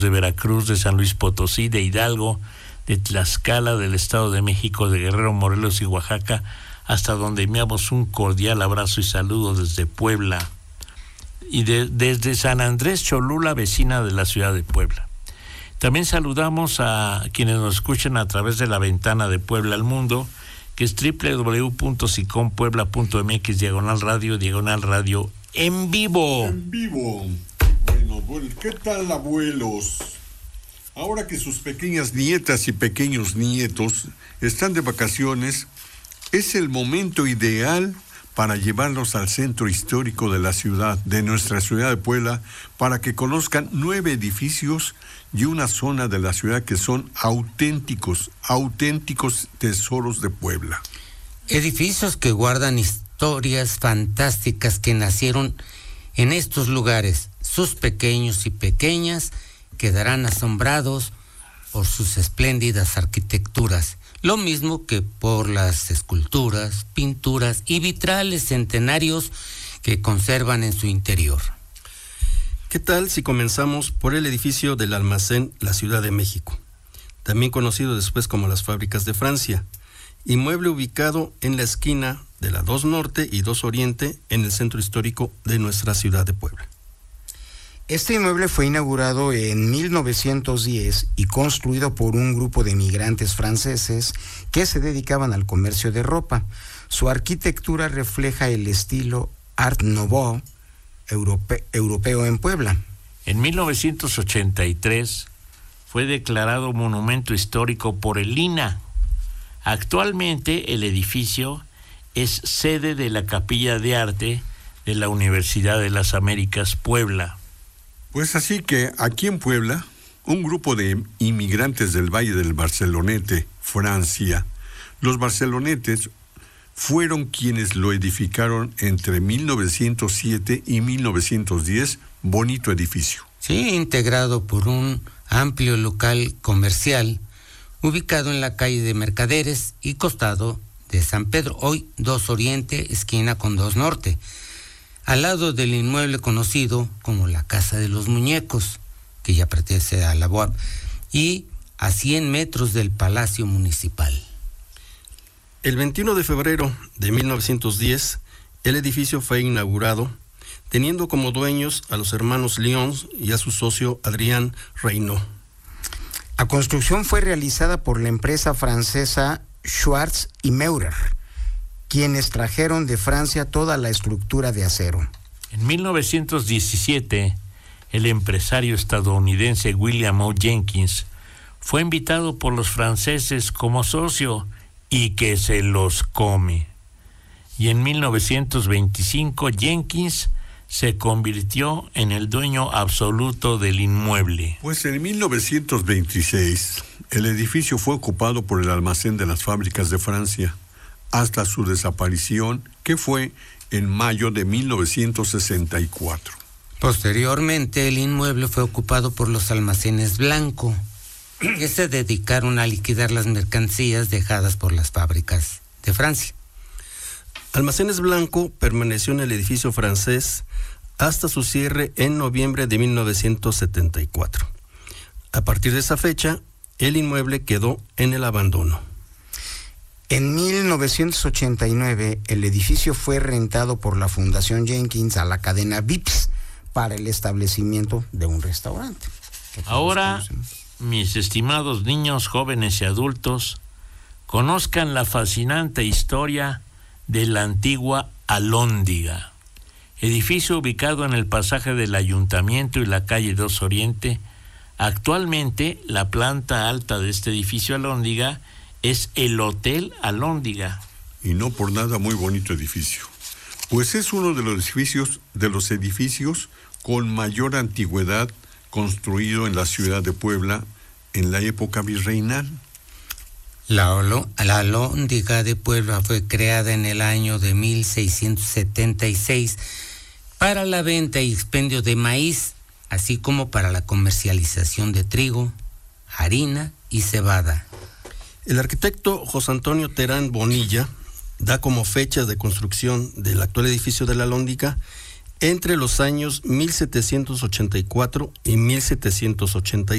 de Veracruz, de San Luis Potosí, de Hidalgo, de Tlaxcala, del Estado de México, de Guerrero, Morelos y Oaxaca, hasta donde enviamos un cordial abrazo y saludo desde Puebla, y desde San Andrés Cholula, vecina de la ciudad de Puebla. También saludamos a quienes nos escuchan a través de la ventana de Puebla al mundo, que es www.sicompuebla.mx/radio en vivo. En vivo. Bueno, ¿qué tal, abuelos? Ahora que sus pequeñas nietas y pequeños nietos están de vacaciones, es el momento ideal para llevarlos al centro histórico de la ciudad, de nuestra ciudad de Puebla, para que conozcan 9 edificios y una zona de la ciudad que son auténticos tesoros de Puebla. Edificios que guardan historias fantásticas que nacieron en estos lugares. Sus pequeños y pequeñas quedarán asombrados por sus espléndidas arquitecturas, lo mismo que por las esculturas, pinturas y vitrales centenarios que conservan en su interior. ¿Qué tal si comenzamos por el edificio del Almacén La Ciudad de México, también conocido después como las Fábricas de Francia, inmueble ubicado en la esquina de la 2 Norte y 2 Oriente en el centro histórico de nuestra ciudad de Puebla? Este inmueble fue inaugurado en 1910 y construido por un grupo de migrantes franceses que se dedicaban al comercio de ropa. Su arquitectura refleja el estilo Art Nouveau europeo en Puebla. En 1983 fue declarado monumento histórico por el INAH. Actualmente el edificio es sede de la Capilla de Arte de la Universidad de las Américas Puebla. Pues así que aquí en Puebla, un grupo de inmigrantes del Valle del Barcelonete, Francia, los barcelonetes fueron quienes lo edificaron entre 1907 y 1910, bonito edificio. Sí, integrado por un amplio local comercial, ubicado en la calle de Mercaderes y costado de San Pedro, hoy 2 Oriente, esquina con 2 Norte, al lado del inmueble conocido como la Casa de los Muñecos, que ya pertenece a la UAP, y a 100 metros del Palacio Municipal. El 21 de febrero de 1910, el edificio fue inaugurado, teniendo como dueños a los hermanos Lyons y a su socio Adrien Reynaud. La construcción fue realizada por la empresa francesa Schwarz y Meurer, quienes trajeron de Francia toda la estructura de acero. En 1917, el empresario estadounidense William O. Jenkins fue invitado por los franceses como socio y que se los come. Y en 1925, Jenkins se convirtió en el dueño absoluto del inmueble. Pues en 1926, el edificio fue ocupado por el Almacén de las Fábricas de Francia, hasta su desaparición, que fue en mayo de 1964. Posteriormente, el inmueble fue ocupado por los Almacenes Blanco, que se dedicaron a liquidar las mercancías dejadas por las fábricas de Francia. Almacenes Blanco permaneció en el edificio francés hasta su cierre en noviembre de 1974. A partir de esa fecha, el inmueble quedó en el abandono. En 1989, el edificio fue rentado por la Fundación Jenkins a la cadena Vips para el establecimiento de un restaurante. Ahora, mis estimados niños, jóvenes y adultos, conozcan la fascinante historia de la antigua Alhóndiga, edificio ubicado en el pasaje del Ayuntamiento y la calle 2 Oriente. Actualmente, la planta alta de este edificio Alhóndiga es el Hotel Alhóndiga. Y no por nada muy bonito edificio, pues es uno de los edificios con mayor antigüedad construido en la ciudad de Puebla en la época virreinal. La Alhóndiga de Puebla fue creada en el año de 1676 para la venta y expendio de maíz, así como para la comercialización de trigo, harina y cebada. El arquitecto José Antonio Terán Bonilla da como fechas de construcción del actual edificio de la Alhóndiga entre los años 1784 y 1786.